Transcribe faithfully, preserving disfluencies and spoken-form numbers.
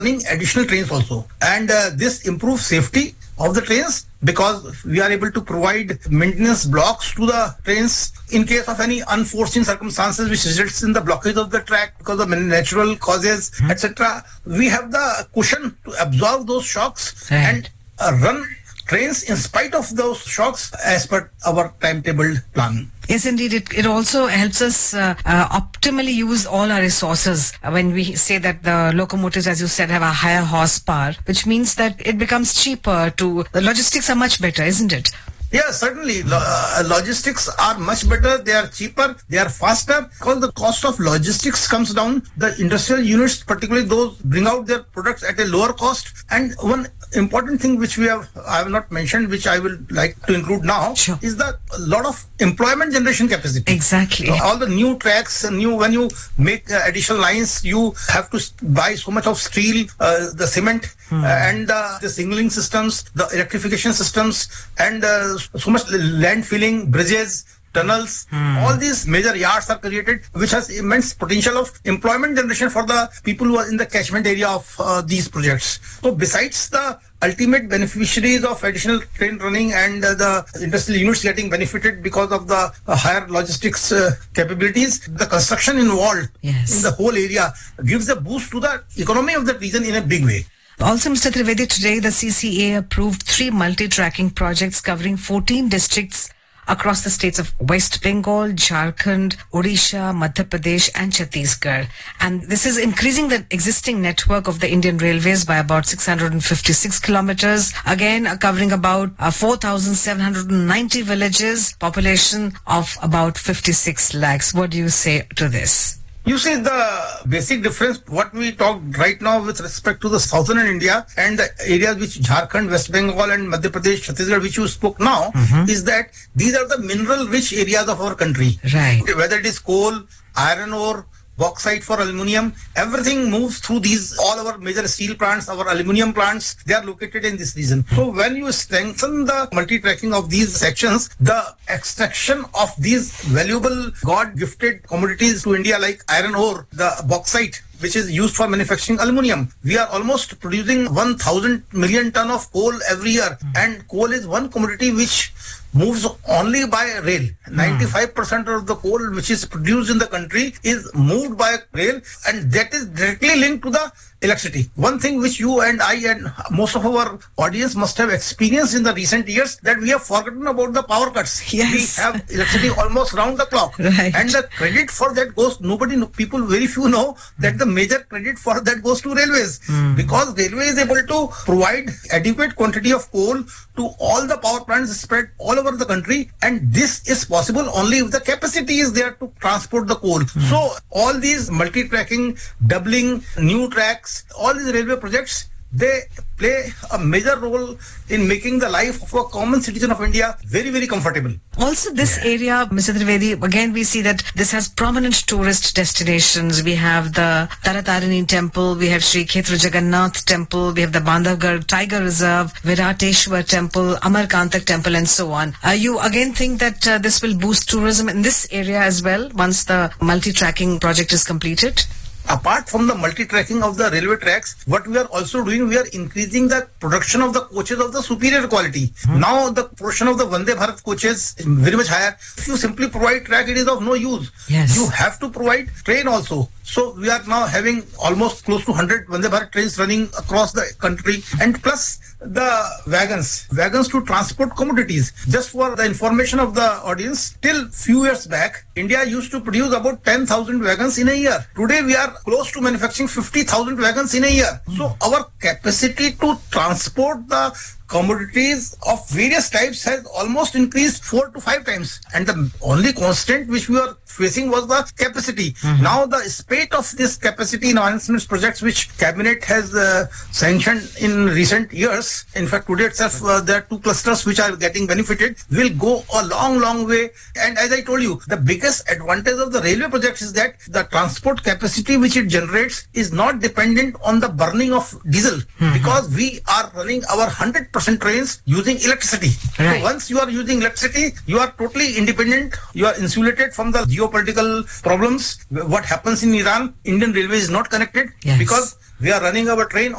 running additional trains also. And uh, this improves safety of the trains because we are able to provide maintenance blocks to the trains in case of any unforeseen circumstances which results in the blockage of the track because of natural causes, mm-hmm. et cetera. We have the cushion to absorb those shocks right. and uh, run trains in spite of those shocks as per our timetable plan. Yes, indeed. It, it also helps us uh, uh, optimally use all our resources when we say that the locomotives, as you said, have a higher horsepower, which means that it becomes cheaper to... The logistics are much better, isn't it? Yeah, certainly. Lo- uh, logistics are much better. They are cheaper. They are faster. Because the cost of logistics comes down. The industrial units, particularly those, bring out their products at a lower cost. And one important thing which we have, I have not mentioned, which I will like to include now, sure. is the lot of employment generation capacity. Exactly. So all the new tracks, new when you make uh, additional lines, you have to buy so much of steel, uh, the cement, hmm. uh, and uh, the signaling systems, the electrification systems, and uh, so much land filling, bridges, tunnels, hmm. all these major yards are created, which has immense potential of employment generation for the people who are in the catchment area of uh, these projects. So besides the ultimate beneficiaries of additional train running and uh, the industrial units getting benefited because of the uh, higher logistics uh, capabilities, the construction involved yes. in the whole area gives a boost to the economy of the region in a big way. Also, Mister Trivedi, today the C C A approved three multi-tracking projects covering fourteen districts across the states of West Bengal, Jharkhand, Odisha, Madhya Pradesh and Chhattisgarh. And this is increasing the existing network of the Indian Railways by about six hundred fifty-six kilometers, again uh, covering about uh, four thousand seven hundred ninety villages, population of about fifty-six lakhs. What do you say to this? You see, the basic difference, what we talked right now with respect to the southern India and the areas which Jharkhand, West Bengal and Madhya Pradesh, Chhattisgarh, which you spoke now, mm-hmm. is that these are the mineral-rich areas of our country. Right. Whether it is coal, iron ore, bauxite for aluminium, everything moves through these, all our major steel plants, our aluminium plants, they are located in this region. So when you strengthen the multi-tracking of these sections, the extraction of these valuable God-gifted commodities to India like iron ore, the bauxite, which is used for manufacturing aluminium. We are almost producing one thousand million ton of coal every year. Mm. And coal is one commodity which moves only by rail. Mm. ninety-five percent of the coal which is produced in the country is moved by rail, and that is directly linked to the electricity. One thing which you and I and most of our audience must have experienced in the recent years, that we have forgotten about the power cuts. Yes. We have electricity almost round the clock. Right. And the credit for that goes, nobody, people, very few know that the major credit for that goes to railways. Mm. Because railway is able to provide adequate quantity of coal to all the power plants spread all over the country. And this is possible only if the capacity is there to transport the coal. Mm. So all these multi-tracking, doubling, new tracks, all these railway projects, they play a major role in making the life of a common citizen of India very, very comfortable. Also, this yeah. area, Mister Trivedi, again, we see that this has prominent tourist destinations. We have the Taratarini Temple, we have Sri Kshetra Jagannath Temple, we have the Bandhavgarh Tiger Reserve, Virateshwar Temple, Amarkantak Temple, and so on. Uh, you again think that uh, this will boost tourism in this area as well once the multi-tracking project is completed? Apart from the multi-tracking of the railway tracks, what we are also doing, we are increasing the production of the coaches of the superior quality. Hmm. Now the portion of the Vande Bharat coaches is very much higher. If you simply provide track, it is of no use. Yes. You have to provide train also. So we are now having almost close to one hundred Vande Bharat trains running across the country, and plus the wagons, wagons to transport commodities. Just for the information of the audience, till few years back, India used to produce about ten thousand wagons in a year. Today we are close to manufacturing fifty thousand wagons in a year. Mm. So our capacity to transport the commodities of various types has almost increased four to five times. And the only constant which we were facing was the capacity. Mm-hmm. Now the spate of this capacity enhancement projects which Cabinet has uh, sanctioned in recent years, in fact today itself uh, there are two clusters which are getting benefited, will go a long, long way. And as I told you, the biggest advantage of the railway projects is that the transport capacity which it generates is not dependent on the burning of diesel, mm-hmm. because we are running our one hundred percent trains using electricity. Right. So once you are using electricity, you are totally independent. You are insulated from the geopolitical problems. What happens in Iran, Indian Railway is not connected, yes. because We are running our train